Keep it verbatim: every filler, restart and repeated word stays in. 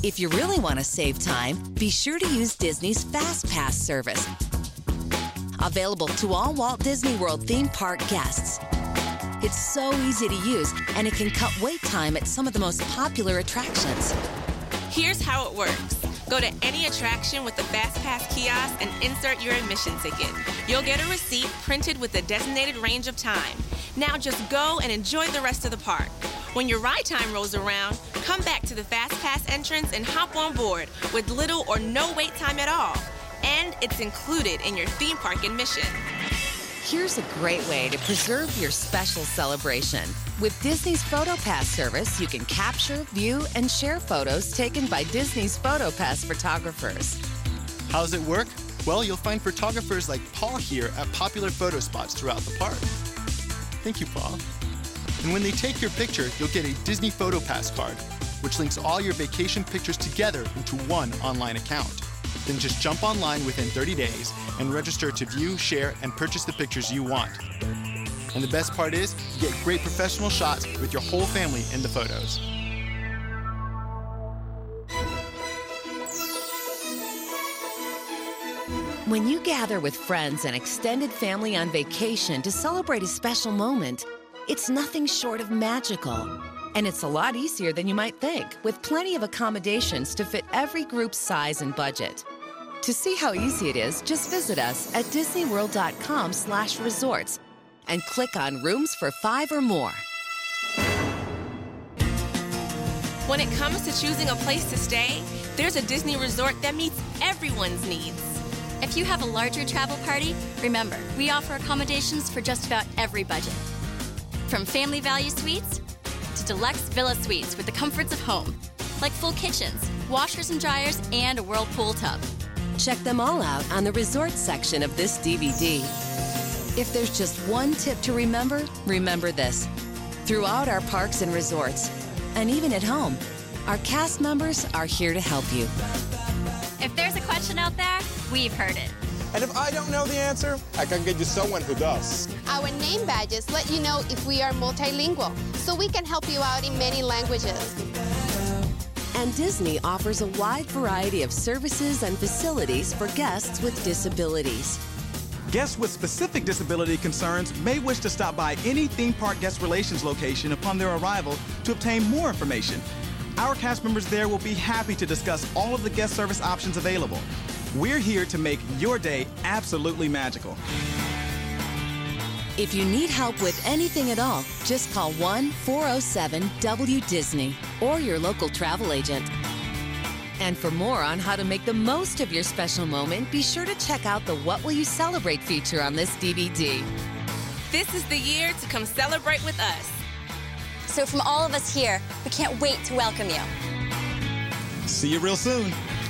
If you really want to save time, be sure to use Disney's Fast Pass service. Available to all Walt Disney World theme park guests. It's so easy to use, and it can cut wait time at some of the most popular attractions. Here's how it works. Go to any attraction with the Fast Pass kiosk and insert your admission ticket. You'll get a receipt printed with the designated range of time. Now just go and enjoy the rest of the park. When your ride time rolls around, come back to the Fast Pass entrance and hop on board with little or no wait time at all. And it's included in your theme park admission. Here's a great way to preserve your special celebration. With Disney's PhotoPass service, you can capture, view, and share photos taken by Disney's PhotoPass photographers. How does it work? Well, you'll find photographers like Paul here at popular photo spots throughout the park. Thank you, Paul. And when they take your picture, you'll get a Disney PhotoPass card, which links all your vacation pictures together into one online account. Then just jump online within thirty days and register to view, share, and purchase the pictures you want. And the best part is, you get great professional shots with your whole family in the photos. When you gather with friends and extended family on vacation to celebrate a special moment, it's nothing short of magical. And it's a lot easier than you might think, with plenty of accommodations to fit every group's size and budget. To see how easy it is, just visit us at disneyworld.com slash resorts and click on Rooms for Five or More. When it comes to choosing a place to stay, there's a Disney resort that meets everyone's needs. If you have a larger travel party, remember, we offer accommodations for just about every budget. From family value suites to deluxe villa suites with the comforts of home, like full kitchens, washers and dryers, and a whirlpool tub. Check them all out on the resorts section of this D V D. If there's just one tip to remember, remember this. Throughout our parks and resorts, and even at home, our cast members are here to help you. If there's a question out there, we've heard it. And if I don't know the answer, I can get you someone who does. Our name badges let you know if we are multilingual, so we can help you out in many languages. And Disney offers a wide variety of services and facilities for guests with disabilities. Guests with specific disability concerns may wish to stop by any theme park guest relations location upon their arrival to obtain more information. Our cast members there will be happy to discuss all of the guest service options available. We're here to make your day absolutely magical. If you need help with anything at all, just call one four oh seven W Disney or your local travel agent. And for more on how to make the most of your special moment, be sure to check out the What Will You Celebrate feature on this D V D. This is the year to come celebrate with us. So from all of us here, we can't wait to welcome you. See you real soon.